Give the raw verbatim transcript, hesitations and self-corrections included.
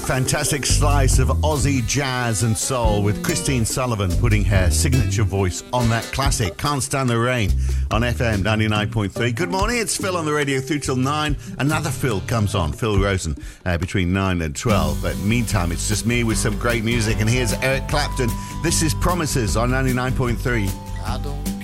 fantastic slice of Aussie jazz and soul with Christine Sullivan putting her signature voice on that classic, Can't Stand the Rain, on F M ninety-nine point three. Good morning, it's Phil on the radio through till nine. Another Phil comes on, Phil Rosen, uh, between nine and twelve. But meantime, it's just me with some great music. And here's Eric Clapton. This is Promises on ninety-nine point three. I don't